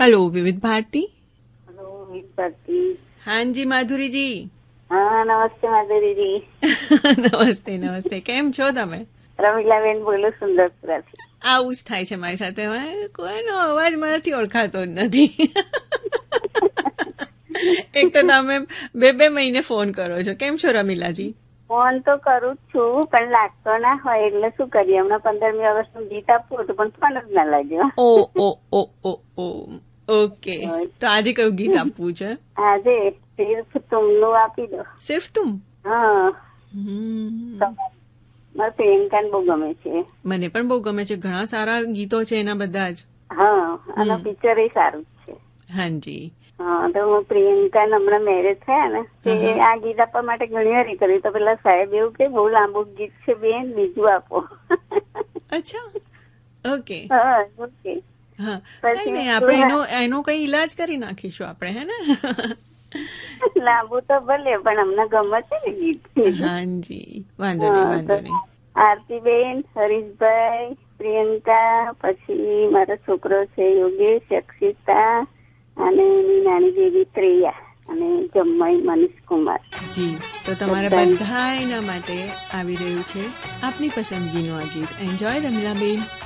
Hello विविध Bharti. Hello विविध भारती। हाँ जी माधुरी जी। हाँ नमस्ते माधुरी जी। નમસ્તે નમસ્તે, કેમ છો તમે? રમીલાબેન બોલું સુંદરપુરાથી. આવું જ થાય છે મારી સાથે, કોઈનો અવાજ મારાથી ઓળખાતો જ નથી. એક તો તમે બે મહિને ફોન કરો છો. કેમ છો રમીલાજી? ફોન તો કરું જ છું પણ લાગતો ના હોય એટલે શું કરીએ. હમણાં 15મી ઓગસ્ટનું ગીત આપવું હતું પણ ફોન જ ના લાગ્યો. ઓ ઓકે, તો આજે કયું ગીત આપવું છે? આજે સિર્ફ તુમનું આપી દો. સિર્ફ તુમ? હા, મારે પ્રિયંકાને બહુ ગમે છે. મને પણ બહુ ગમે છે. ઘણા સારા ગીતો છે એના બધા જ. હા, અને પિક્ચર એ સારું છે. હાજી. હા, તો હું પ્રિયંકાને હમણાં મેરેજ થયા ને તે આ ગીત આપવા માટે ઘણી વાર કર્યું તો પેલા સાહેબ એવું કે બહુ લાંબુ ગીત છે બેન, બીજું આપો. અચ્છા, ઓકે. હા ઓકે. હા, કઈ નહીં, આપણે એનો કઈ ઈલાજ કરી નાખીશું આપણે, હે ને? લાંબુ તો ભલે પણ અમને ગમે છે ને ગીત. હાજી, વાંધો નહીં. આરતીબેન, હરીશભાઈ, પ્રિયંકા, પછી મારો છોકરો છે યોગેશ, અક્ષિતા અને એની નાની બેબી ત્રેયા અને જમ્માઈ મનીષકુમાર. જી, તો તમારા બધા એના માટે આવી રહ્યું છે આપની પસંદગીનું આ ગીત. એન્જોય રમીલાબેન.